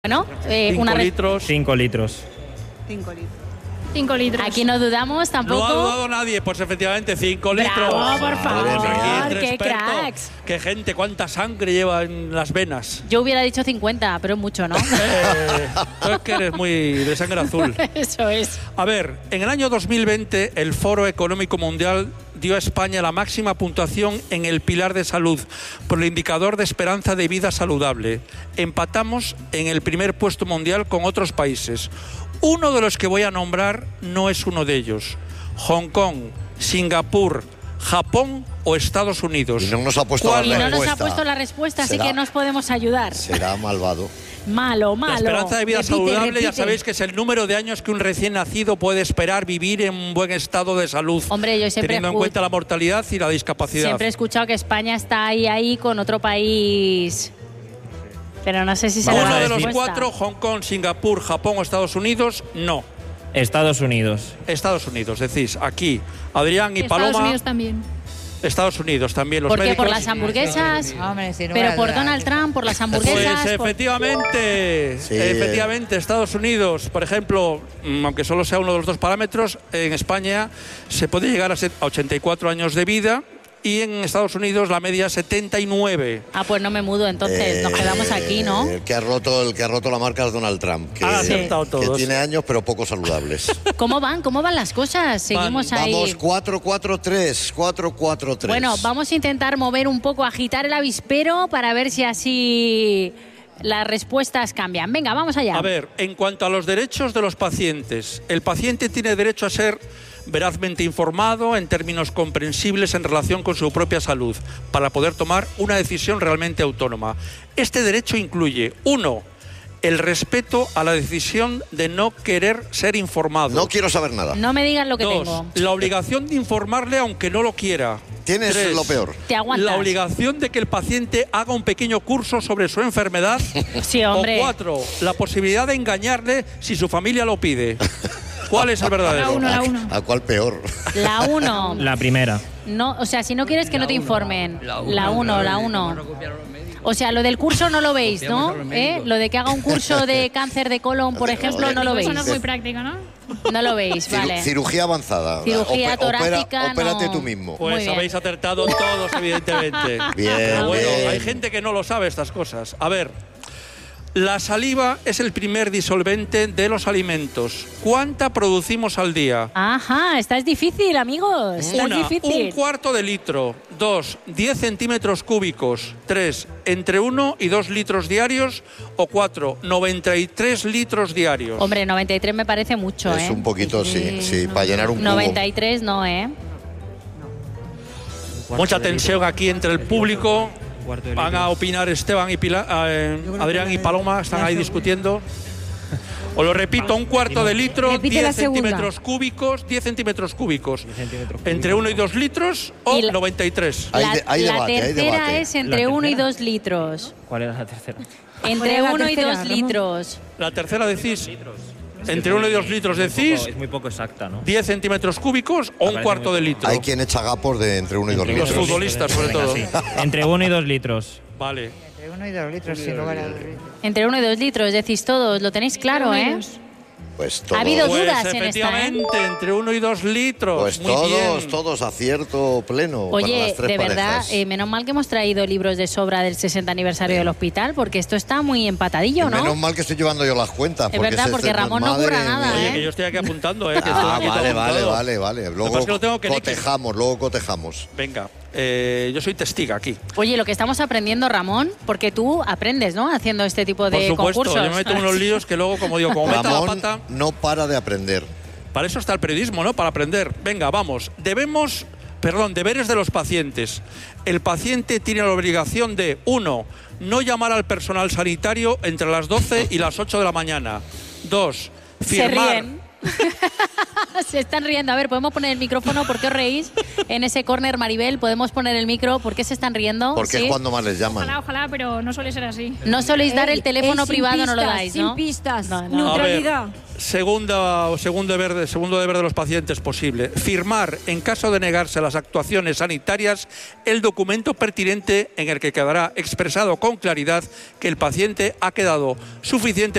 Bueno, 5 litros. 5 litros. 5 litros. 5 litros. Aquí no dudamos tampoco. No ha dudado nadie, pues efectivamente 5 litros. ¡Bravo, por favor! Aquí entre ¡Qué expertos. cracks! ¡Qué gente! ¿Cuánta sangre lleva en las venas? Yo hubiera dicho 50, pero es mucho, ¿no? Tú es que eres muy de sangre azul. Eso es. A ver, en el año 2020 el Foro Económico Mundial dio a España la máxima puntuación en el pilar de salud por el indicador de esperanza de vida saludable. Empatamos en el primer puesto mundial con otros países. Uno de los que voy a nombrar no es uno de ellos. Hong Kong, Singapur, Japón o Estados Unidos. Y no nos ha puesto la Y respuesta. no nos ha puesto la respuesta, así Será- que nos podemos ayudar. Será malvado. Malo, La malo. esperanza de vida Repite, saludable, ya repite. sabéis que es el número de años que un recién nacido puede esperar vivir en un buen estado de salud. Hombre, yo siempre teniendo en cuenta la mortalidad y la discapacidad. Siempre he escuchado que España está ahí con otro país. Pero no sé si se Vamos le Uno va de a los respuesta. 4, Hong Kong, Singapur, Japón o Estados Unidos, no. Estados Unidos. Estados Unidos, decís, aquí, Adrián y Estados Paloma. Unidos también. Estados Unidos también, los ¿Por qué? médicos. ¿Por las hamburguesas? Hombre, si no ¿Pero me por ayuda. Donald Trump? ¿Por las hamburguesas? Pues por- efectivamente, Sí, efectivamente, Estados Unidos, por ejemplo, aunque solo sea uno de los dos parámetros, en España se puede llegar a 84 años de vida y en Estados Unidos la media 79. Ah, pues no me mudo, entonces nos quedamos aquí, ¿no? El que ha roto la marca es Donald Trump, que, Han acertado que todos. tiene años pero poco saludables. ¿Cómo van? ¿Cómo van las cosas? Seguimos ahí. Vamos 4-4-3, 4-4-3. Bueno, vamos a intentar mover un poco, agitar el avispero para ver si así las respuestas cambian. Venga, vamos allá. A ver, en cuanto a los derechos de los pacientes, el paciente tiene derecho a ser verazmente informado en términos comprensibles en relación con su propia salud para poder tomar una decisión realmente autónoma. Este derecho incluye, 1, el respeto a la decisión de no querer ser informado. No quiero saber nada. No me digan lo que 2, tengo. la obligación de informarle aunque no lo quiera. Tienes 3, lo peor. Te aguantas. la obligación de que el paciente haga un pequeño curso sobre su enfermedad. Sí, hombre. O 4, la posibilidad de engañarle si su familia lo pide. ¿Cuál es el verdadero? La uno. ¿A cuál peor? La 1. La primera. No, o sea, si no quieres que no te informen. La 1. O sea, lo del curso no lo veis, ¿no? Lo de que haga un curso de cáncer de colon, por ejemplo, no lo veis. Eso no es muy práctico, ¿no? No lo veis, vale. Cirugía avanzada. Cirugía torácica, Opérate no. tú mismo. Pues Muy bien. habéis acertado todos, evidentemente. Bien, Pero bueno, bien. hay gente que no lo sabe estas cosas. A ver, la saliva es el primer disolvente de los alimentos. ¿Cuánta producimos al día? Ajá, esta es difícil, amigos. Esta es 1, difícil. 1/4 de litro. 2, 10 centímetros cúbicos. 3, entre 1 y 2 litros diarios. O 4, 93 litros diarios. Hombre, 93 me parece mucho, Es un poquito, sí, para llenar un cubo. 93 no, ¿eh? Mucha tensión aquí entre el público. Van a opinar Esteban y Adrián y Paloma, están ahí discutiendo. Os lo repito, 1/4 de litro, Repite 10 la segunda. centímetros cúbicos, 10 centímetros cúbicos. Entre 1 y 2 litros o Y la- 93. Hay la debate, hay tercera debate. es entre ¿La 1 y tercera? 2 litros. ¿Cuál era la tercera? Entre era la 1 y tercera, 2 Ramón? litros. La tercera decís, entre 1 y 2 litros decís, Es muy poco exacta, ¿no? 10 centímetros cúbicos o Me 1/4 de parece litro. Hay quien echa gapos de entre 1 y 2 Los litros. futbolistas, sobre Venga, todo. sí. Entre 1 y 2 litros. Vale. Entre 1 y 2 litros, sin lugar a dudas. Entre 1 y 2 litros, decís todos. Lo tenéis claro, ¿eh? Pues Ha todos, habido Pues dudas en esta, ¿eh? efectivamente, entre 1 y 2 litros. pues Muy bien. todos acierto pleno. para Oye, las tres de verdad, parejas. menos mal que hemos traído libros de sobra del 60 aniversario del hospital, porque esto está muy empatadillo, ¿no? Menos mal que estoy llevando yo las cuentas. Es verdad, ese- porque Ramón no madre cura nada, mía. Oye, ¿eh? que yo estoy aquí apuntando, que estoy Ah, aquí todo vale. apuntado. Luego pasa es que lo tengo que cotejamos. Venga, yo soy testigo aquí. Oye, lo que estamos aprendiendo, Ramón, porque tú aprendes, ¿no? Haciendo este tipo Por de supuesto, concursos. yo me meto en unos líos que luego, como digo, como meta la Ramón pata, no para de aprender. para eso está el periodismo, ¿no? Para aprender. Venga, vamos. Deberes de los pacientes. El paciente tiene la obligación de, 1, no llamar al personal sanitario entre las 12 y las 8 de la mañana. 2, Se firmar. ríen. Se están riendo. A ver, ¿podemos poner el micrófono? ¿Por qué os reís? En ese córner, Maribel, ¿podemos poner el micro? ¿Por qué se están riendo? Porque ¿Sí? es cuando más les llaman. Ojalá, pero no suele ser así. No soléis dar el teléfono privado, no lo dais, ¿no? Sin pistas, No, no. neutralidad. A ver, segundo deber de los pacientes posible. Firmar, en caso de negarse las actuaciones sanitarias, el documento pertinente en el que quedará expresado con claridad que el paciente ha quedado suficientemente